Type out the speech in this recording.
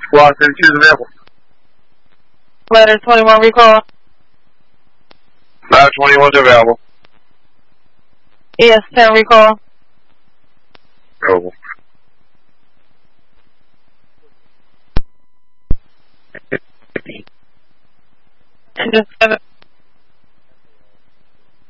Squad 32 is available. Ladder 21 recall. Ladder 21 is available. ES10 recall. Available. Engine 7.